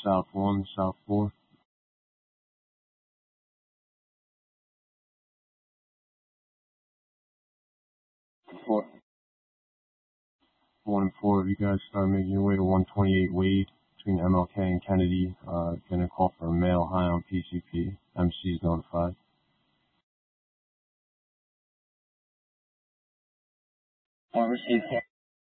South 1, South 4. 4, 1 and 4 of you guys start making your way to 128 Wade between MLK and Kennedy. Gonna call for a male high on PCP. MC is notified. Received.